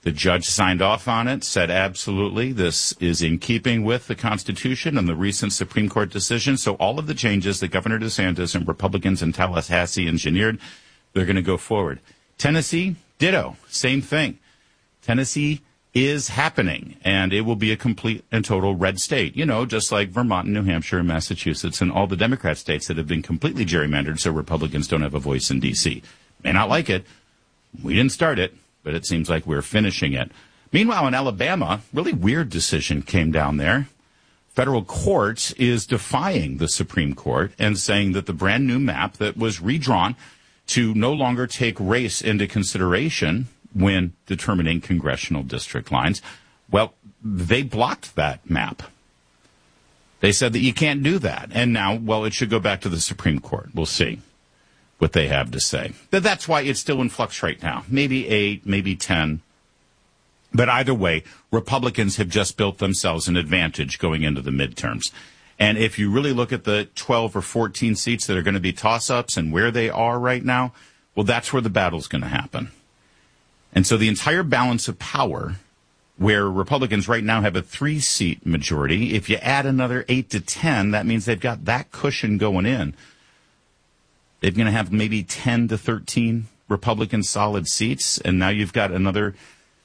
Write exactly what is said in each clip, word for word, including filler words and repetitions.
The judge signed off on it, said absolutely, this is in keeping with the Constitution and the recent Supreme Court decision. So all of the changes that Governor DeSantis and Republicans in Tallahassee engineered, they're going to go forward. Tennessee, ditto, same thing. Tennessee is happening, and it will be a complete and total red state, you know, just like Vermont and New Hampshire and Massachusetts and all the Democrat states that have been completely gerrymandered so Republicans don't have a voice in D C. May not like it. We didn't start it, but it seems like we're finishing it. Meanwhile, in Alabama, really weird decision came down there. Federal court is defying the Supreme Court and saying that the brand new map that was redrawn to no longer take race into consideration when determining congressional district lines, well, they blocked that map. They said that you can't do that. And now, well, it should go back to the Supreme Court. We'll see what they have to say. But that's why it's still in flux right now. Maybe eight, maybe ten. But either way, Republicans have just built themselves an advantage going into the midterms. And if you really look at the twelve or fourteen seats that are going to be toss-ups and where they are right now, well, that's where the battle's going to happen. And so the entire balance of power, where Republicans right now have a three-seat majority, if you add another eight to ten, that means they've got that cushion going in. They're going to have maybe ten to thirteen Republican solid seats, and now you've got another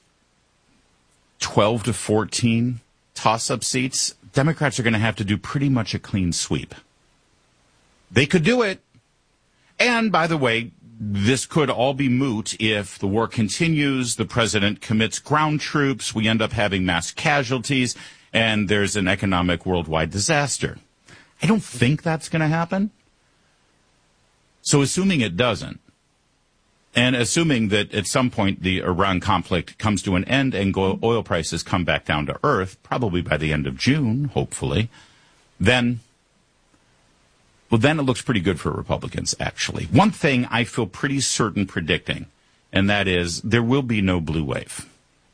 twelve to fourteen toss-up seats. Democrats are going to have to do pretty much a clean sweep. They could do it. And, by the way, this could all be moot if the war continues, the president commits ground troops, we end up having mass casualties, and there's an economic worldwide disaster. I don't think that's going to happen. So assuming it doesn't, and assuming that at some point the Iran conflict comes to an end and oil prices come back down to earth, probably by the end of June, hopefully, then Well, then it looks pretty good for Republicans, actually. One thing I feel pretty certain predicting, and that is there will be no blue wave.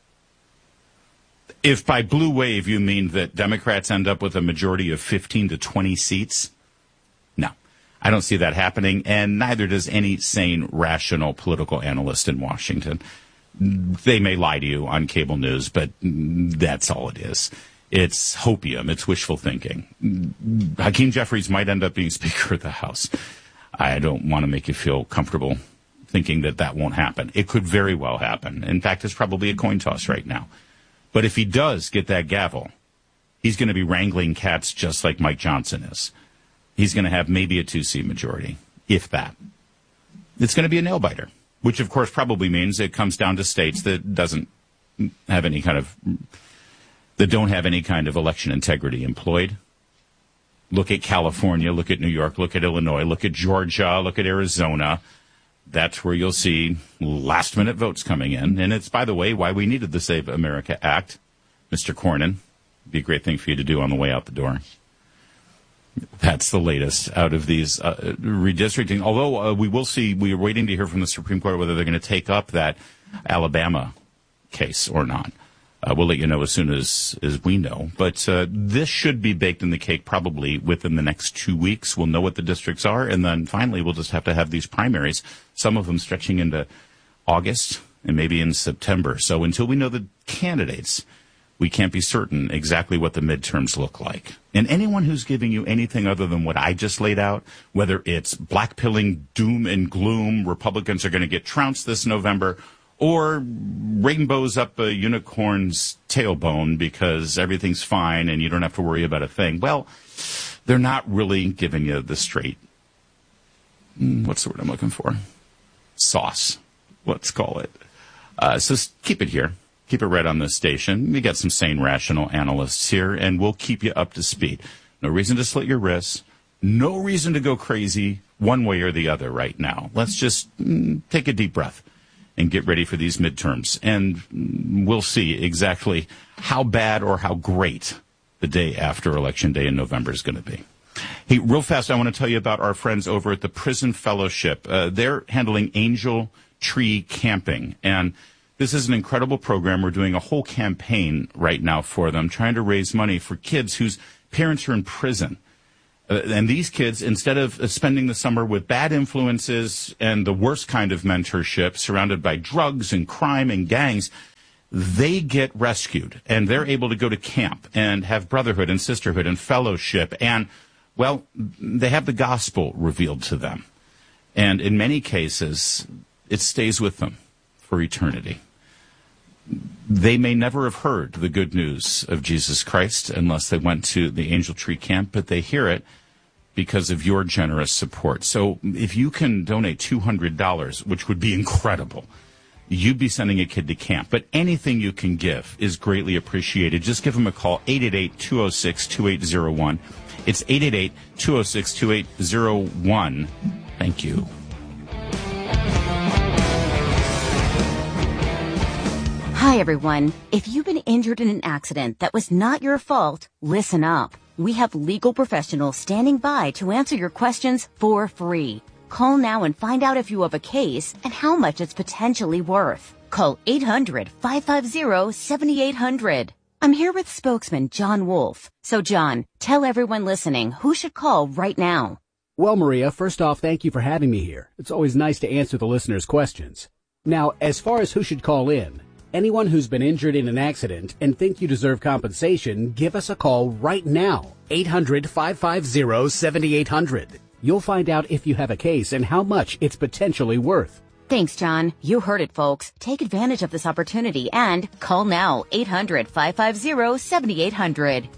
If by blue wave you mean that Democrats end up with a majority of fifteen to twenty seats, no, I don't see that happening, and neither does any sane, rational political analyst in Washington. They may lie to you on cable news, but that's all it is. It's hopium. It's wishful thinking. Hakeem Jeffries might end up being Speaker of the House. I don't want to make you feel comfortable thinking that that won't happen. It could very well happen. In fact, it's probably a coin toss right now. But if he does get that gavel, he's going to be wrangling cats just like Mike Johnson is. He's going to have maybe a two-seat majority, if that. It's going to be a nail-biter, which, of course, probably means it comes down to states that doesn't have any kind of... that don't have any kind of election integrity employed. Look at California, look at New York, look at Illinois, look at Georgia, look at Arizona. That's where you'll see last-minute votes coming in. And it's, by the way, why we needed the Save America Act. Mister Cornyn, it'd be a great thing for you to do on the way out the door. That's the latest out of these uh, redistricting. Although uh, we will see, we are waiting to hear from the Supreme Court whether they're going to take up that Alabama case or not. Uh, we'll let you know as soon as, as we know. But uh, this should be baked in the cake probably within the next two weeks. We'll know what the districts are, and then finally we'll just have to have these primaries, some of them stretching into August and maybe in September. So until we know the candidates, we can't be certain exactly what the midterms look like. And anyone who's giving you anything other than what I just laid out, whether it's blackpilling doom and gloom, Republicans are going to get trounced this November, or rainbows up a unicorn's tailbone because everything's fine and you don't have to worry about a thing. Well, they're not really giving you the straight, what's the word I'm looking for? Sauce, let's call it. Uh, so keep it here. Keep it right on this station. We got some sane, rational analysts here, and we'll keep you up to speed. No reason to slit your wrists. No reason to go crazy one way or the other right now. Let's just mm, take a deep breath and get ready for these midterms. And we'll see exactly how bad or how great the day after Election Day in November is going to be. Hey, real fast, I want to tell you about our friends over at the Prison Fellowship. Uh, they're handling Angel Tree Camping. And this is an incredible program. We're doing a whole campaign right now for them, trying to raise money for kids whose parents are in prison. Uh, and these kids, instead of uh, spending the summer with bad influences and the worst kind of mentorship, surrounded by drugs and crime and gangs, they get rescued, and they're able to go to camp and have brotherhood and sisterhood and fellowship, and, well, they have the gospel revealed to them. And in many cases, it stays with them for eternity. They may never have heard the good news of Jesus Christ unless they went to the Angel Tree Camp, but they hear it because of your generous support. So if you can donate two hundred dollars, which would be incredible, you'd be sending a kid to camp. But anything you can give is greatly appreciated. Just give them a call, eight eight eight, two oh six, two eight oh one. It's eight eight eight, two oh six, two eight oh one. Thank you. Hi, everyone. If you've been injured in an accident that was not your fault, listen up. We have legal professionals standing by to answer your questions for free. Call now and find out if you have a case and how much it's potentially worth. Call eight hundred, five five zero, seven eight hundred. I'm here with spokesman John Wolf. So, John, tell everyone listening who should call right now. Well, Maria, first off, thank you for having me here. It's always nice to answer the listeners' questions. Now, as far as who should call in, anyone who's been injured in an accident and think you deserve compensation, give us a call right now. eight hundred, five five zero, seven eight hundred. You'll find out if you have a case and how much it's potentially worth. Thanks, John. You heard it, folks. Take advantage of this opportunity and call now. eight hundred, five five zero, seven eight hundred.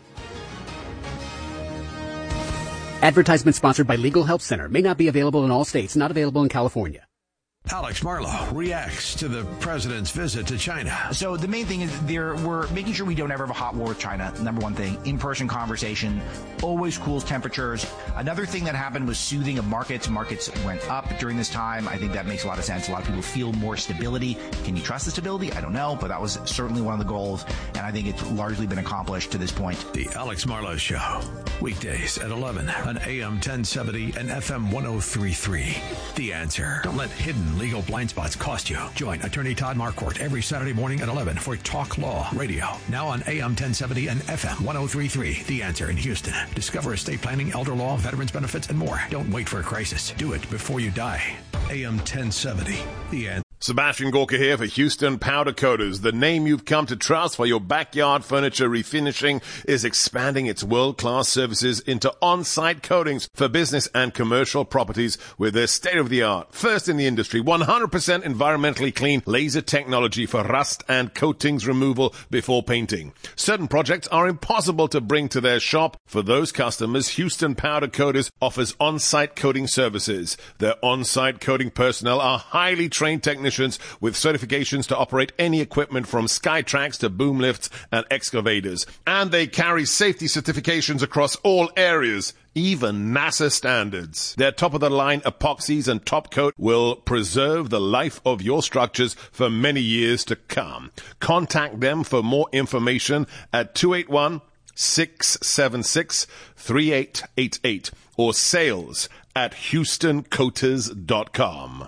Advertisement sponsored by Legal Help Center. May not be available in all states. Not available in California. Alex Marlow reacts to the president's visit to China. So the main thing is there, we're making sure we don't ever have a hot war with China. Number one thing, in-person conversation, always cools temperatures. Another thing that happened was soothing of markets. Markets went up during this time. I think that makes a lot of sense. A lot of people feel more stability. Can you trust the stability? I don't know, but that was certainly one of the goals, and I think it's largely been accomplished to this point. The Alex Marlow Show, weekdays at eleven on A M ten seventy and F M one oh three point three. The Answer. Don't let hidden legal blind spots cost you. Join attorney Todd Marquardt every Saturday morning at eleven for Talk Law Radio. Now on A M ten seventy and F M one oh three point three. The Answer in Houston. Discover estate planning, elder law, veterans benefits, and more. Don't wait for a crisis. Do it before you die. A M ten seventy. The Answer. Sebastian Gorka here for Houston Powder Coaters. The name you've come to trust for your backyard furniture refinishing is expanding its world-class services into on-site coatings for business and commercial properties with their state-of-the-art, first in the industry, one hundred percent environmentally clean laser technology for rust and coatings removal before painting. Certain projects are impossible to bring to their shop. For those customers, Houston Powder Coaters offers on-site coating services. Their on-site coating personnel are highly trained technicians with certifications to operate any equipment from Skytrax to boom lifts and excavators. And they carry safety certifications across all areas, even NASA standards. Their top-of-the-line epoxies and top coat will preserve the life of your structures for many years to come. Contact them for more information at two eight one, six seven six, three eight eight eight or sales at houston coaters dot com.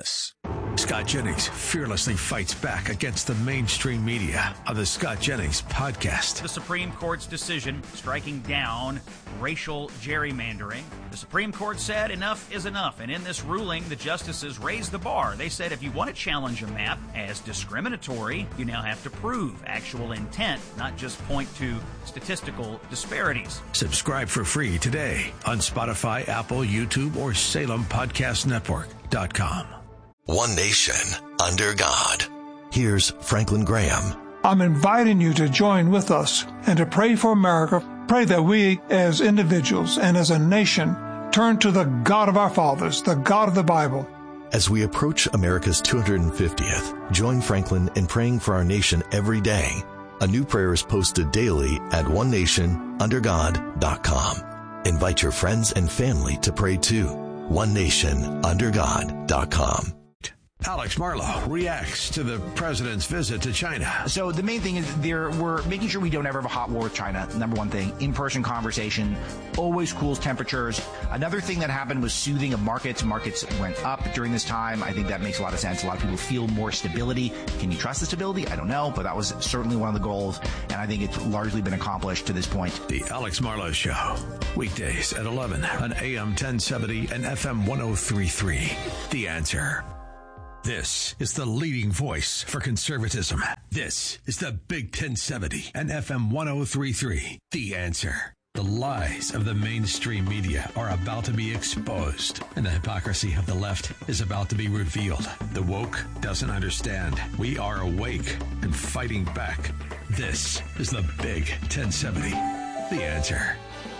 Scott Jennings fearlessly fights back against the mainstream media on the Scott Jennings Podcast. The Supreme Court's decision striking down racial gerrymandering. The Supreme Court said enough is enough, and in this ruling, the justices raised the bar. They said if you want to challenge a map as discriminatory, you now have to prove actual intent, not just point to statistical disparities. Subscribe for free today on Spotify, Apple, YouTube, or Salem Podcast Network dot com. One nation under God. Here's Franklin Graham. I'm inviting you to join with us and to pray for America. Pray that we as individuals and as a nation turn to the God of our fathers, the God of the Bible. As we approach America's two hundred fiftieth, join Franklin in praying for our nation every day. A new prayer is posted daily at one nation under God dot com. Invite your friends and family to pray too. one nation under God dot com. Alex Marlow reacts to the president's visit to China. So the main thing is there, we're making sure we don't ever have a hot war with China. Number one thing, in-person conversation, always cools temperatures. Another thing that happened was soothing of markets. Markets went up during this time. I think that makes a lot of sense. A lot of people feel more stability. Can you trust the stability? I don't know, but that was certainly one of the goals, and I think it's largely been accomplished to this point. The Alex Marlow Show, weekdays at eleven on A M ten seventy and F M one oh three point three. The Answer. This is the leading voice for conservatism. This is the Big ten seventy and F M one oh three point three. The Answer. The lies of the mainstream media are about to be exposed, and the hypocrisy of the left is about to be revealed. The woke doesn't understand. We are awake and fighting back. This is the Big ten seventy. The Answer.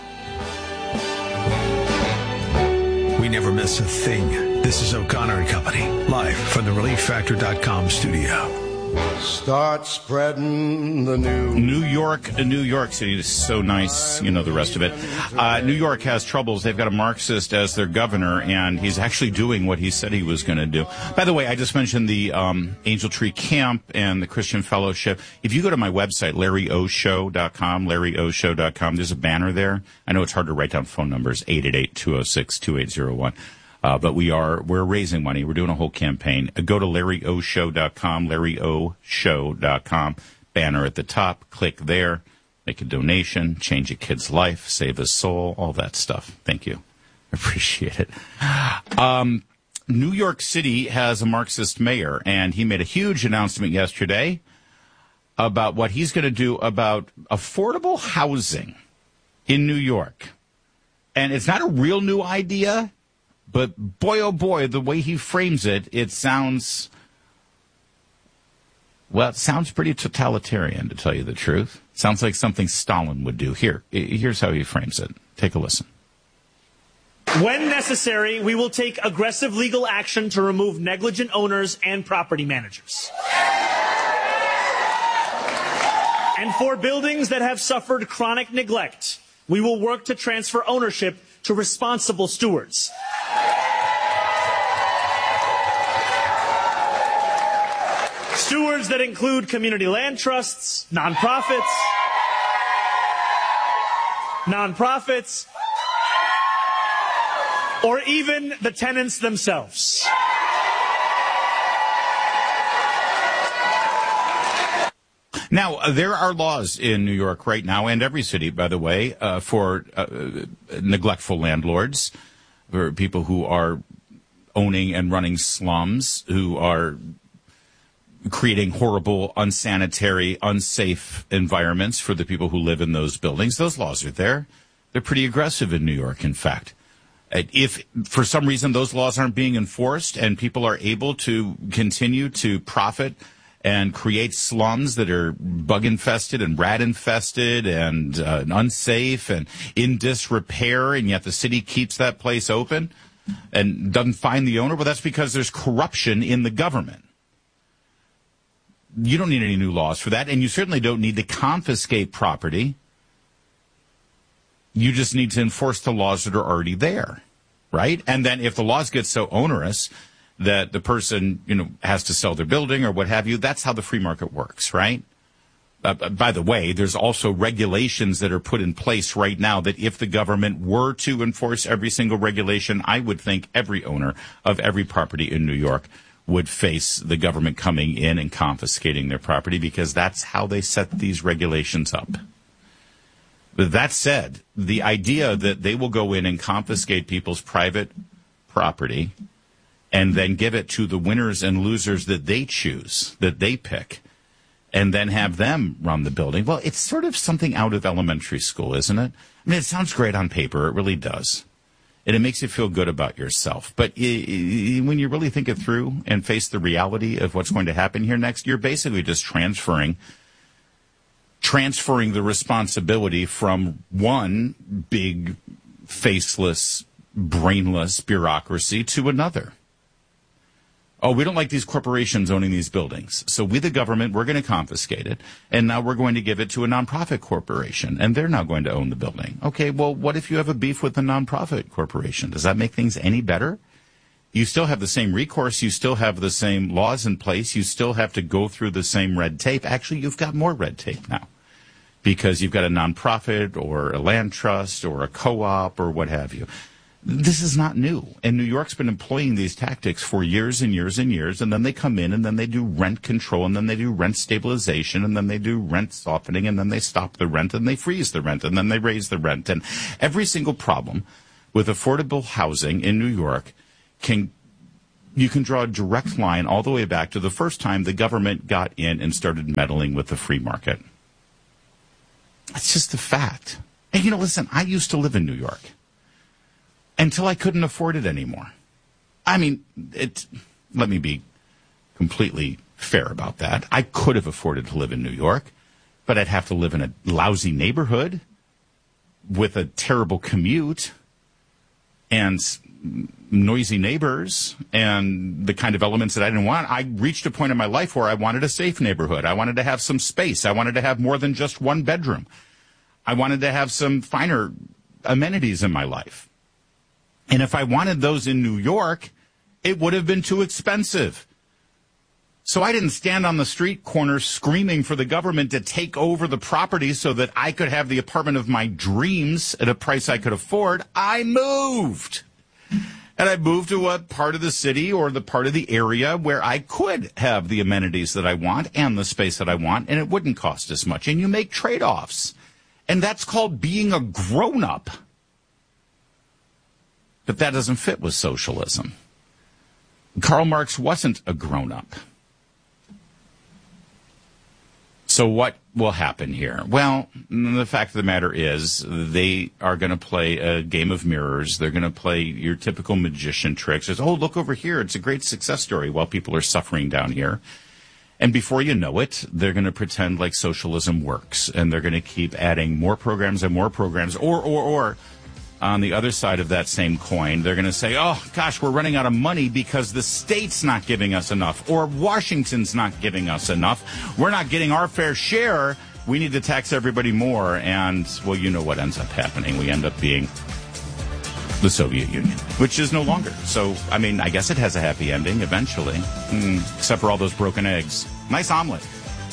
We never miss a thing. This is O'Connor and Company, live from the relief factor dot com studio. Start spreading the news. New York, New York City is so nice, you know the rest of it. Uh, New York has troubles. They've got a Marxist as their governor, and he's actually doing what he said he was going to do. By the way, I just mentioned the um, Angel Tree Camp and the Christian Fellowship. If you go to my website, larry o show dot com, larry o show dot com, there's a banner there. I know it's hard to write down phone numbers, eight eight eight, two oh six, two eight oh one. Uh, but we are, we're raising money. We're doing a whole campaign. Uh, go to larry o show dot com, larry o show dot com, banner at the top. Click there, make a donation, change a kid's life, save his soul, all that stuff. Thank you. Appreciate it. Um, New York City has a Marxist mayor, and he made a huge announcement yesterday about what he's going to do about affordable housing in New York. And it's not a real new idea. But boy, oh boy, the way he frames it, it sounds, well, it sounds pretty totalitarian, to tell you the truth. Sounds like something Stalin would do. Here, here's how he frames it. Take a listen. When necessary, we will take aggressive legal action to remove negligent owners and property managers. And for buildings that have suffered chronic neglect, we will work to transfer ownership to responsible stewards. Stewards that include community land trusts, nonprofits, nonprofits, or even the tenants themselves. Now, uh, there are laws in New York right now, and every city, by the way, uh, for uh, neglectful landlords, for people who are owning and running slums, who are creating horrible, unsanitary, unsafe environments for the people who live in those buildings. Those laws are there. They're pretty aggressive in New York, in fact. If for some reason those laws aren't being enforced and people are able to continue to profit and create slums that are bug-infested and rat-infested and uh, unsafe and in disrepair, and yet the city keeps that place open and doesn't find the owner, well, that's because there's corruption in the government. You don't need any new laws for that, and you certainly don't need to confiscate property. You just need to enforce the laws that are already there, right? And then if the laws get so onerous that the person, you know, has to sell their building or what have you, that's how the free market works, right? Uh, by the way, there's also regulations that are put in place right now that if the government were to enforce every single regulation, I would think every owner of every property in New York would face the government coming in and confiscating their property, because that's how they set these regulations up. But that said, the idea that they will go in and confiscate people's private property and then give it to the winners and losers that they choose, that they pick, and then have them run the building, well, it's sort of something out of elementary school, isn't it? I mean, it sounds great on paper. It really does. And it makes you feel good about yourself. But when you really think it through and face the reality of what's going to happen here next, you're basically just transferring transferring the responsibility from one big, faceless, brainless bureaucracy to another. Oh, we don't like these corporations owning these buildings. So we, the government, we're going to confiscate it, and now we're going to give it to a nonprofit corporation, and they're now going to own the building. Okay, well, what if you have a beef with the nonprofit corporation? Does that make things any better? You still have the same recourse. You still have the same laws in place. You still have to go through the same red tape. Actually, you've got more red tape now because you've got a nonprofit or a land trust or a co-op or what have you. This is not new, and New York's been employing these tactics for years and years and years, and then they come in, and then they do rent control, and then they do rent stabilization, and then they do rent softening, and then they stop the rent, and they freeze the rent, and then they raise the rent. And every single problem with affordable housing in New York can you can draw a direct line all the way back to the first time the government got in and started meddling with the free market. It's just a fact. And, you know, listen, I used to live in New York until I couldn't afford it anymore. I mean, it, let me be completely fair about that. I could have afforded to live in New York, but I'd have to live in a lousy neighborhood with a terrible commute and noisy neighbors and the kind of elements that I didn't want. I reached a point in my life where I wanted a safe neighborhood. I wanted to have some space. I wanted to have more than just one bedroom. I wanted to have some finer amenities in my life. And if I wanted those in New York, it would have been too expensive. So I didn't stand on the street corner screaming for the government to take over the property so that I could have the apartment of my dreams at a price I could afford. I moved. And I moved to a part of the city or the part of the area where I could have the amenities that I want and the space that I want, and it wouldn't cost as much. And you make trade-offs. And that's called being a grown-up. But that doesn't fit with socialism. Karl Marx wasn't a grown-up. So what will happen here? Well, the fact of the matter is they are going to play a game of mirrors. They're going to play your typical magician tricks. It's, oh, look over here. It's a great success story while people are suffering down here. And before you know it, they're going to pretend like socialism works. And they're going to keep adding more programs and more programs. Or, or, or, on the other side of that same coin, they're going to say, oh, gosh, we're running out of money because the state's not giving us enough, or Washington's not giving us enough. We're not getting our fair share. We need to tax everybody more. And, well, you know what ends up happening. We end up being the Soviet Union, which is no longer. So, I mean, I guess it has a happy ending eventually, mm, except for all those broken eggs. Nice omelet.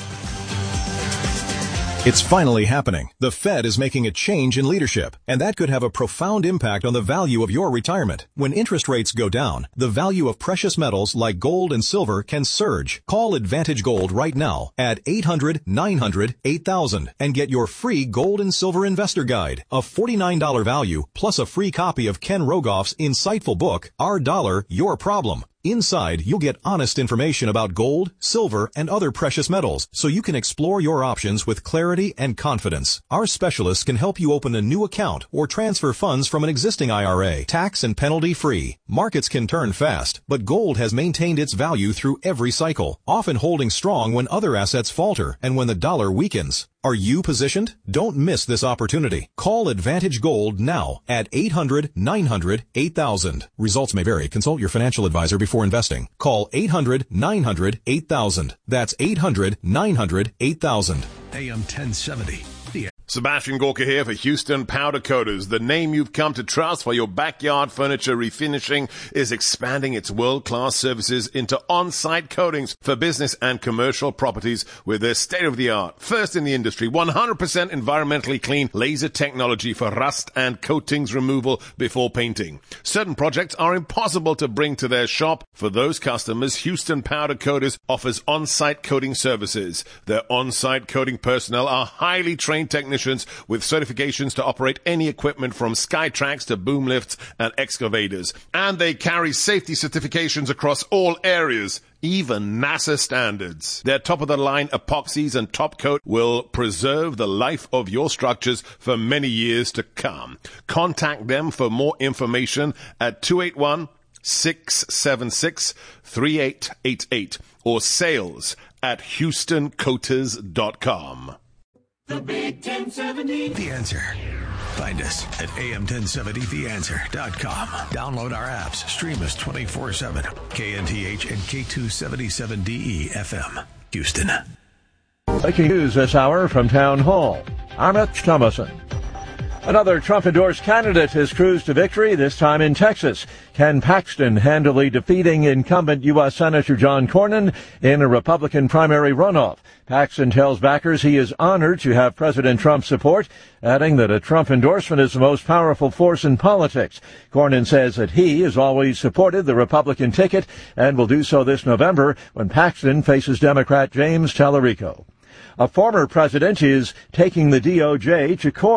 It's finally happening. The Fed is making a change in leadership, and that could have a profound impact on the value of your retirement. When interest rates go down, the value of precious metals like gold and silver can surge. Call Advantage Gold right now at eight hundred, nine hundred, eight thousand and get your free gold and silver investor guide, a forty-nine dollars value, plus a free copy of Ken Rogoff's insightful book, Our Dollar, Your Problem. Inside, you'll get honest information about gold, silver, and other precious metals, so you can explore your options with clarity and confidence. Our specialists can help you open a new account or transfer funds from an existing I R A, tax and penalty free. Markets can turn fast, but gold has maintained its value through every cycle, often holding strong when other assets falter and when the dollar weakens. Are you positioned? Don't miss this opportunity. Call Advantage Gold now at eight hundred, nine hundred, eight thousand. Results may vary. Consult your financial advisor before investing. Call eight hundred, nine hundred, eight thousand. That's eight hundred, nine hundred, eight thousand. A M ten seventy. The Sebastian Gorka here for Houston Powder Coaters. The name you've come to trust for your backyard furniture refinishing is expanding its world-class services into on-site coatings for business and commercial properties with their state-of-the-art, first in the industry, one hundred percent environmentally clean laser technology for rust and coatings removal before painting. Certain projects are impossible to bring to their shop. For those customers, Houston Powder Coaters offers on-site coating services. Their on-site coating personnel are highly trained technicians with certifications to operate any equipment from Skytrax to boom lifts and excavators. And they carry safety certifications across all areas, even NASA standards. Their top-of-the-line epoxies and top coat will preserve the life of your structures for many years to come. Contact them for more information at two eight one, six seven six, three eight eight eight or sales at houston coaters dot com. The Big ten seventy. The Answer. Find us at A M ten seventy the answer dot com. Download our apps. Stream us twenty-four seven. K N T H and K two seventy-seven D E F M. Houston. Breaking news this hour from Town Hall. I'm Rich Thomason. Another Trump-endorsed candidate has cruised to victory, this time in Texas. Ken Paxton handily defeating incumbent U S Senator John Cornyn in a Republican primary runoff. Paxton tells backers he is honored to have President Trump's support, adding that a Trump endorsement is the most powerful force in politics. Cornyn says that he has always supported the Republican ticket and will do so this November when Paxton faces Democrat James Tallarico. A former president is taking the D O J to court.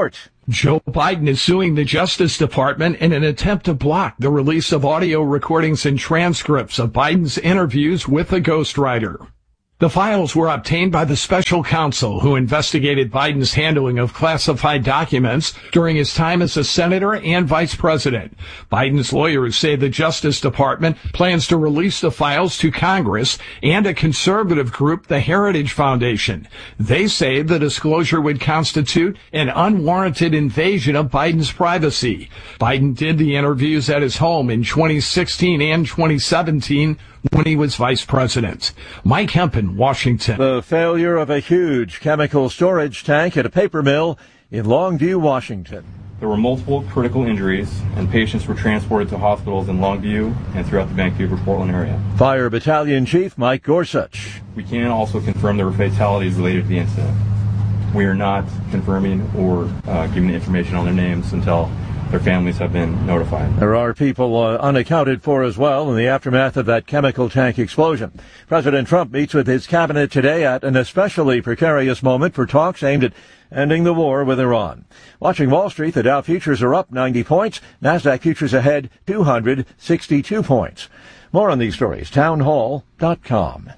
Joe Biden is suing the Justice Department in an attempt to block the release of audio recordings and transcripts of Biden's interviews with a ghostwriter. The files were obtained by the special counsel who investigated Biden's handling of classified documents during his time as a senator and vice president. Biden's lawyers say the Justice Department plans to release the files to Congress and a conservative group, the Heritage Foundation. They say the disclosure would constitute an unwarranted invasion of Biden's privacy. Biden did the interviews at his home in twenty sixteen and twenty seventeen when he was vice president. Mike Hempen, Washington. The failure of a huge chemical storage tank at a paper mill in Longview, Washington. There were multiple critical injuries, and patients were transported to hospitals in Longview and throughout the Vancouver-Portland area. Fire Battalion Chief Mike Gorsuch. We can also confirm there were fatalities related to the incident. We are not confirming or uh, giving information on their names until their families have been notified. There are people uh, unaccounted for as well in the aftermath of that chemical tank explosion. President Trump meets with his cabinet today at an especially precarious moment for talks aimed at ending the war with Iran. Watching Wall Street, the Dow futures are up ninety points. NASDAQ futures ahead two hundred sixty-two points. More on these stories, townhall dot com.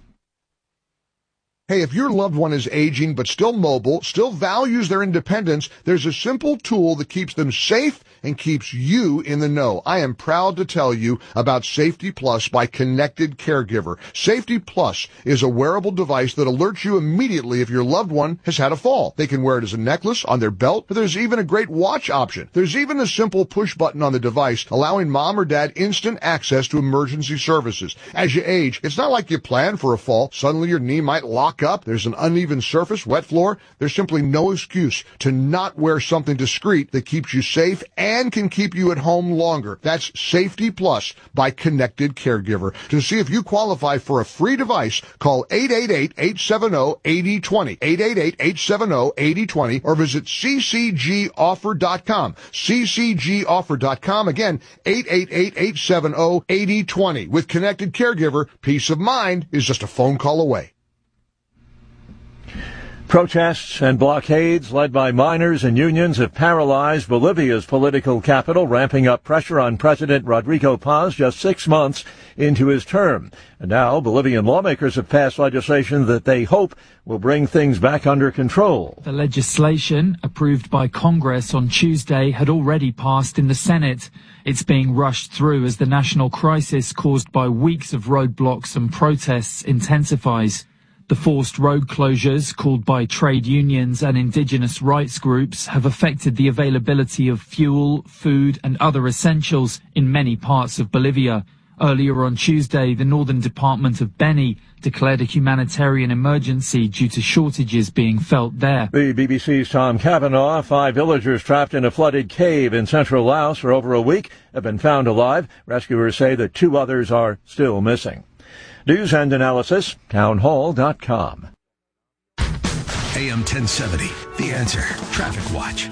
Hey, if your loved one is aging but still mobile, still values their independence, there's a simple tool that keeps them safe and keeps you in the know. I am proud to tell you about Safety Plus by Connected Caregiver. Safety Plus is a wearable device that alerts you immediately if your loved one has had a fall. They can wear it as a necklace, on their belt, but there's even a great watch option. There's even a simple push button on the device allowing mom or dad instant access to emergency services. As you age, it's not like you planned for a fall. Suddenly your knee might lock up. There's an uneven surface, wet floor. There's simply no excuse to not wear something discreet that keeps you safe and can keep you at home longer. That's Safety Plus by Connected Caregiver. To see if you qualify for a free device, call eight eight eight, eight seven zero, eight zero two zero, eight eight eight, eight seven zero, eight zero two zero, or visit c c g offer dot com. c c g offer dot com. Again, eight eight eight, eight seven zero, eight zero two zero. With Connected Caregiver, peace of mind is just a phone call away. Protests and blockades led by miners and unions have paralyzed Bolivia's political capital, ramping up pressure on President Rodrigo Paz just six months into his term. And now Bolivian lawmakers have passed legislation that they hope will bring things back under control. The legislation, approved by Congress on Tuesday, had already passed in the Senate. It's being rushed through as the national crisis caused by weeks of roadblocks and protests intensifies. The forced road closures, called by trade unions and indigenous rights groups, have affected the availability of fuel, food and other essentials in many parts of Bolivia. Earlier on Tuesday, the Northern Department of Beni declared a humanitarian emergency due to shortages being felt there. The B B C's Tom Cavanaugh, five villagers trapped in a flooded cave in central Laos for over a week, have been found alive. Rescuers say that two others are still missing. News and analysis, townhall dot com. A M ten seventy, The Answer, Traffic Watch.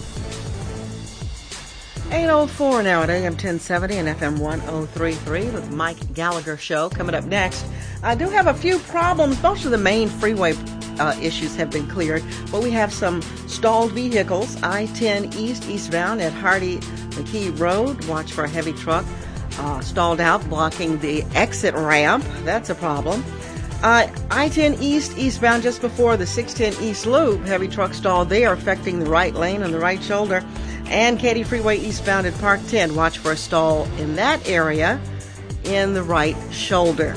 eight oh four now at A M ten seventy and F M one oh three point three with Mike Gallagher Show. Coming up next, I do have a few problems. Most of the main freeway uh, issues have been cleared, but we have some stalled vehicles. I ten East eastbound at Hardy McKee Road. Watch for a heavy truck. Uh, stalled out, blocking the exit ramp. That's a problem. Uh, I ten East eastbound just before the six ten East Loop. Heavy truck stalled there, affecting the right lane and the right shoulder. And Katy Freeway eastbound at Park ten. Watch for a stall in that area in the right shoulder.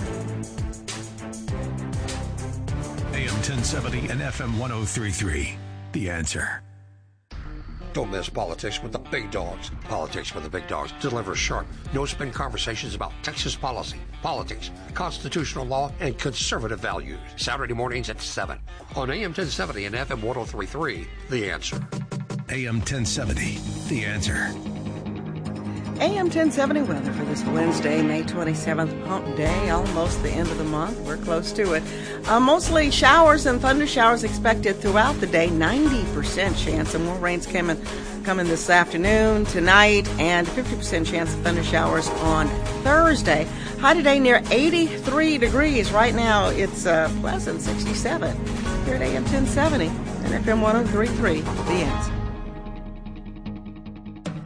A M ten seventy and F M one oh three point three. The Answer. Don't miss Politics with the Big Dogs. Politics with the Big Dogs delivers sharp, no-spin conversations about Texas policy, politics, constitutional law, and conservative values. Saturday mornings at seven on A M ten seventy and F M one oh three point three. The Answer. A M ten seventy. The Answer. A M ten seventy weather for this Wednesday, May twenty-seventh, Pump Day, almost the end of the month. We're close to it. Uh, mostly showers and thunder showers expected throughout the day, ninety percent chance of more rains coming, coming this afternoon, tonight, and fifty percent chance of thunder showers on Thursday. High today near eighty-three degrees. Right now it's uh, pleasant, sixty-seven. Here at A M ten seventy and F M one oh three point three, The Answer.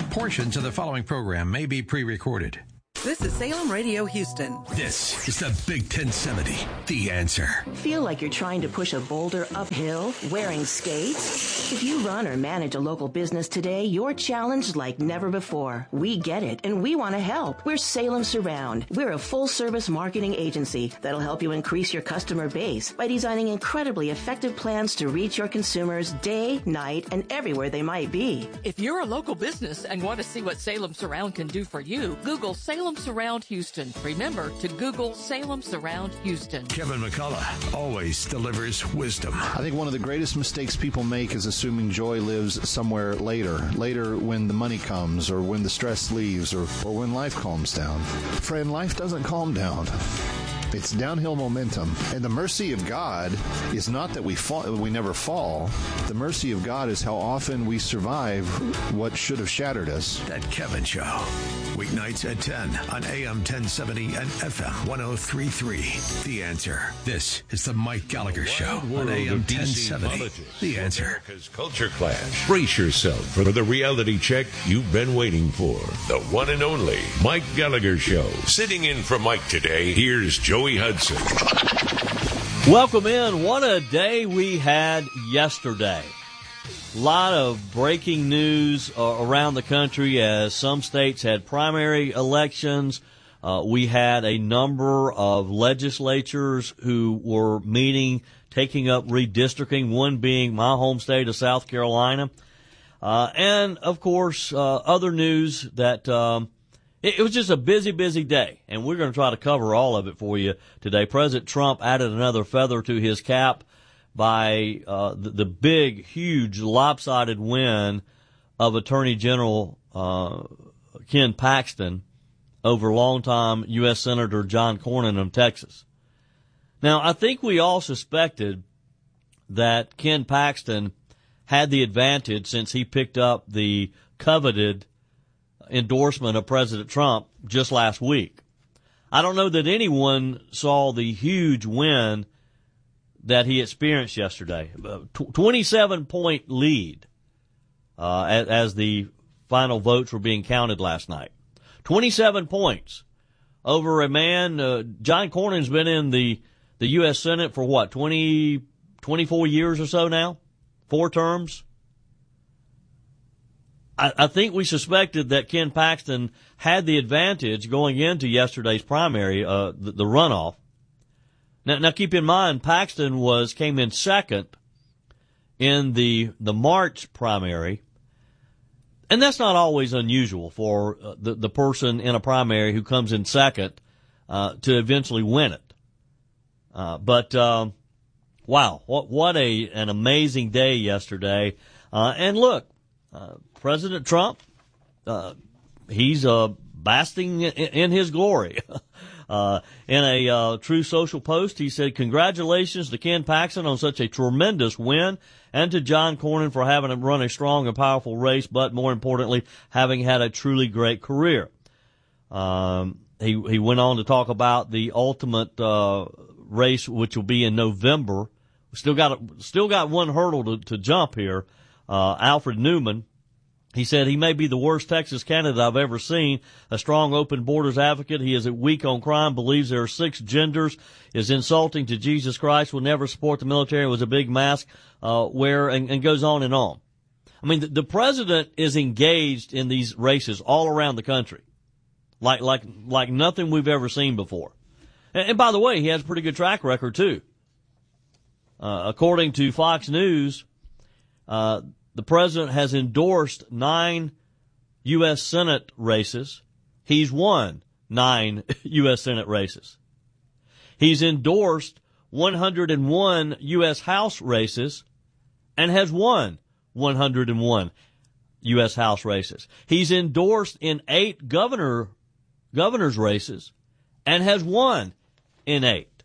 Portions of the following program may be pre-recorded. This is Salem Radio Houston. This is the Big ten seventy, The Answer. Feel like you're trying to push a boulder uphill wearing skates? If you run or manage a local business today, you're challenged like never before. We get it, and we want to help. We're Salem Surround. We're a full-service marketing agency that'll help you increase your customer base by designing incredibly effective plans to reach your consumers day, night, and everywhere they might be. If you're a local business and want to see what Salem Surround can do for you, Google Salem Surround Houston. Remember to Google Salem Surround Houston. Kevin McCullough always delivers wisdom. I think one of the greatest mistakes people make is assuming joy lives somewhere later. Later when the money comes, or when the stress leaves, or, or when life calms down. Friend, life doesn't calm down. It's downhill momentum. And the mercy of God is not that we fall, we never fall. The mercy of God is how often we survive what should have shattered us. That Kevin Show. Weeknights at ten on A M ten seventy and F M one oh three point three. The Answer. This is the Mike Gallagher Show on A M ten seventy. The Answer. America's Culture Clash. Brace yourself for the reality check you've been waiting for. The one and only Mike Gallagher Show. Sitting in for Mike today, here's Joey Hudson. Welcome in. What a day we had yesterday. A lot of breaking news uh, around the country as some states had primary elections. Uh, we had a number of legislatures who were meeting, taking up redistricting, one being my home state of South Carolina. Uh, and, of course, uh, other news that um, it, it was just a busy, busy day. And we're going to try to cover all of it for you today. President Trump added another feather to his cap by uh, the, the big, huge, lopsided win of Attorney General uh, Ken Paxton over longtime U S Senator John Cornyn of Texas. Now, I think we all suspected that Ken Paxton had the advantage since he picked up the coveted endorsement of President Trump just last week. I don't know that anyone saw the huge win that he experienced yesterday. twenty-seven point lead uh, as, as the final votes were being counted last night. twenty-seven points over a man. Uh, John Cornyn's been in the, the U S Senate for what, twenty, twenty-four years or so now? Four terms? I, I think we suspected that Ken Paxton had the advantage going into yesterday's primary, uh, the, the runoff. Now, now keep in mind, Paxton was, came in second in the, the March primary. And that's not always unusual for uh, the, the person in a primary who comes in second uh, to eventually win it. Uh, but, um, wow, what, what a, an amazing day yesterday. Uh, and look, uh, President Trump, uh, he's uh, basking in, in his glory. Uh, in a uh, True Social post, he said, "Congratulations to Ken Paxton on such a tremendous win, and to John Cornyn for having run a strong and powerful race, but more importantly, having had a truly great career." Um, he he went on to talk about the ultimate uh, race, which will be in November. Still got still got one hurdle to, to jump here. Uh, Alfred Newman. He said he may be the worst Texas candidate I've ever seen. A strong open borders advocate. He is weak on crime, believes there are six genders, is insulting to Jesus Christ, will never support the military, was a big mask, uh, wear, and, and goes on and on. I mean, the, the president is engaged in these races all around the country. Like, like, like nothing we've ever seen before. And, and by the way, he has a pretty good track record too. Uh, according to Fox News, uh, the president has endorsed nine U S Senate races. He's won nine U S Senate races. He's endorsed one hundred one U S House races and has won one hundred one U S House races. He's endorsed in eight governor governor's races and has won in eight.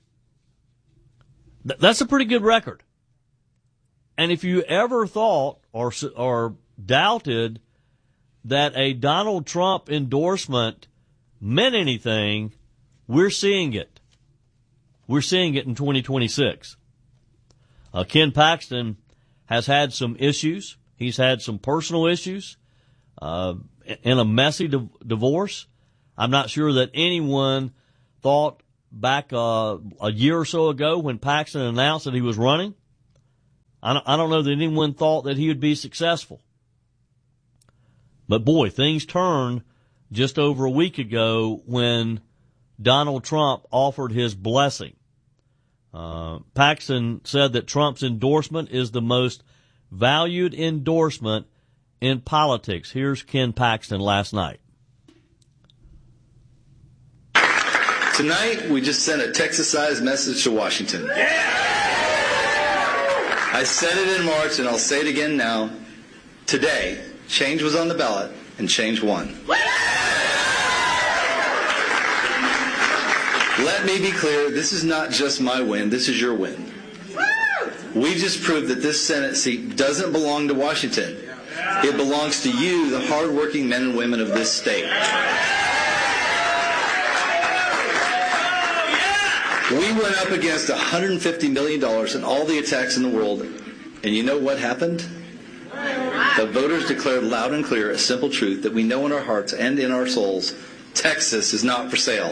Th- that's a pretty good record. And if you ever thought or or doubted that a Donald Trump endorsement meant anything, we're seeing it. We're seeing it in twenty twenty-six. Uh, Ken Paxton has had some issues. He's had some personal issues. Uh, in a messy di- divorce. I'm not sure that anyone thought back uh, a year or so ago when Paxton announced that he was running. I don't, I don't know that anyone thought that he would be successful. But boy, things turned just over a week ago when Donald Trump offered his blessing. Uh, Paxton said that Trump's endorsement is the most valued endorsement in politics. Here's Ken Paxton last night. Tonight, we just sent a Texas-sized message to Washington. I said it in March, and I'll say it again now. Today, change was on the ballot, and change won. Let me be clear, this is not just my win, this is your win. We just proved that this Senate seat doesn't belong to Washington. It belongs to you, the hardworking men and women of this state. We went up against one hundred fifty million dollars in all the attacks in the world, and you know what happened? The voters declared loud and clear a simple truth that we know in our hearts and in our souls: Texas is not for sale.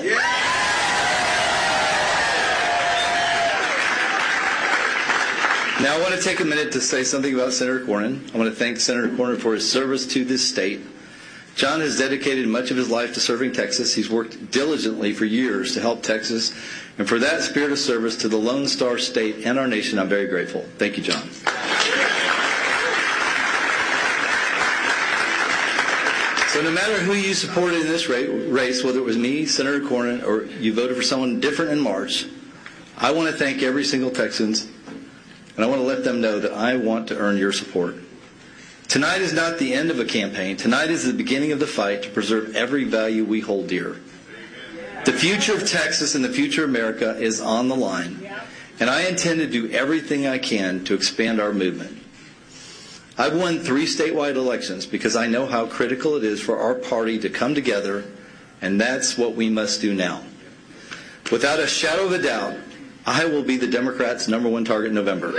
Now I want to take a minute to say something about Senator Cornyn. I want to thank Senator Cornyn for his service to this state. John has dedicated much of his life to serving Texas. He's worked diligently for years to help Texas. And for that spirit of service to the Lone Star State and our nation, I'm very grateful. Thank you, John. So no matter who you supported in this race, whether it was me, Senator Cornyn, or you voted for someone different in March, I want to thank every single Texan, and I want to let them know that I want to earn your support. Tonight is not the end of a campaign. Tonight is the beginning of the fight to preserve every value we hold dear. The future of Texas and the future of America is on the line, and I intend to do everything I can to expand our movement. I've won three statewide elections because I know how critical it is for our party to come together, and that's what we must do now. Without a shadow of a doubt, I will be the Democrats' number one target in November.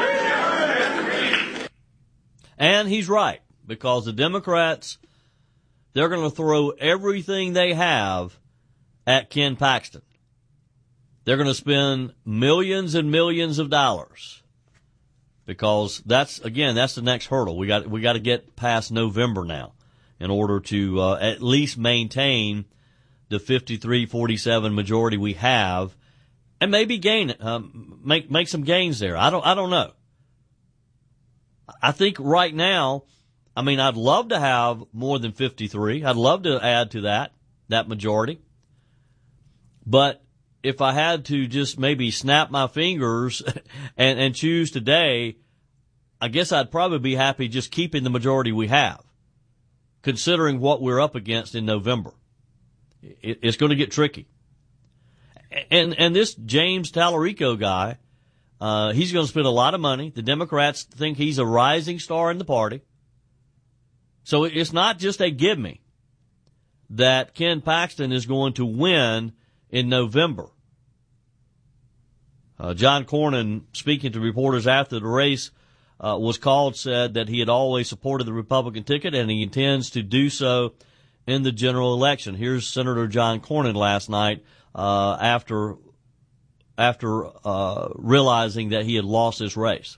And he's right, because the Democrats, they're going to throw everything they have at Ken Paxton. They're going to spend millions and millions of dollars because that's, again, that's the next hurdle. We got we got to get past November now in order to uh, at least maintain the fifty-three forty-seven majority we have, and maybe gain it, um, make make some gains there. I don't I don't know. I think right now, I mean, I'd love to have more than fifty-three. I'd love to add to that that majority. But if I had to just maybe snap my fingers and, and choose today, I guess I'd probably be happy just keeping the majority we have, considering what we're up against in November. It, it's going to get tricky. And and this James Tallarico guy, uh, he's going to spend a lot of money. The Democrats think he's a rising star in the party. So it's not just a give me that Ken Paxton is going to win in November. Uh, John Cornyn, speaking to reporters after the race uh, was called, said that he had always supported the Republican ticket and he intends to do so in the general election. Here's Senator John Cornyn last night uh, after after uh, realizing that he had lost his race.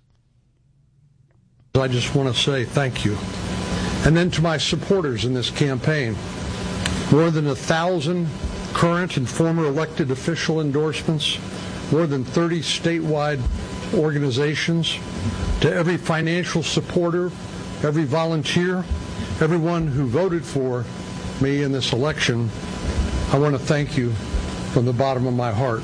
I just want to say thank you. And then to my supporters in this campaign, more than a thousand current and former elected official endorsements, more than thirty statewide organizations, to every financial supporter, every volunteer, everyone who voted for me in this election, I want to thank you from the bottom of my heart.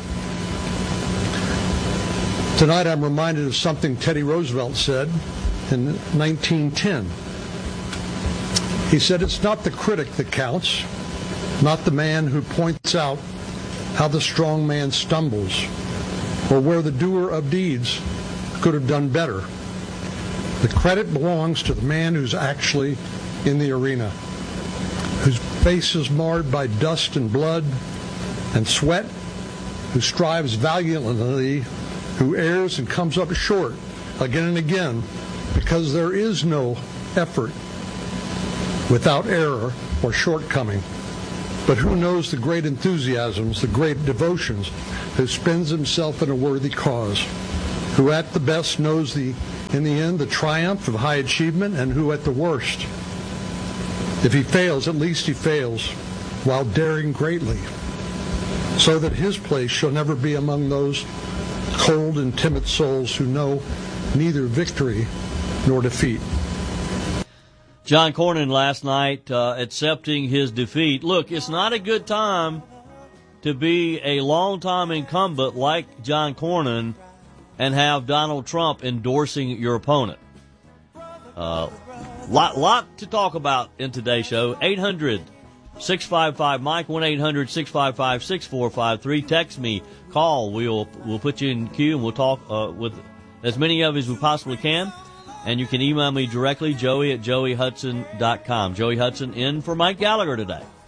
Tonight I'm reminded of something Teddy Roosevelt said in nineteen ten. He said, "It's not the critic that counts, not the man who points out how the strong man stumbles, or where the doer of deeds could have done better. The credit belongs to the man who's actually in the arena, whose face is marred by dust and blood and sweat, who strives valiantly, who errs and comes up short again and again, because there is no effort without error or shortcoming, but who knows the great enthusiasms, the great devotions, who spends himself in a worthy cause, who at the best knows the, in the end, the triumph of high achievement, and who at the worst, if he fails, at least he fails while daring greatly, so that his place shall never be among those cold and timid souls who know neither victory nor defeat. John Cornyn last night uh, accepting his defeat. Look, it's not a good time to be a longtime incumbent like John Cornyn and have Donald Trump endorsing your opponent. Uh, lot, lot to talk about in today's show. eight hundred, six five five, Mike, one eight hundred, six five five, six four five three. Text me, call. We'll we'll put you in queue and we'll talk uh, with as many of you as we possibly can. And you can email me directly, joey at joey hudson dot com. Joey Hudson in for Mike Gallagher today.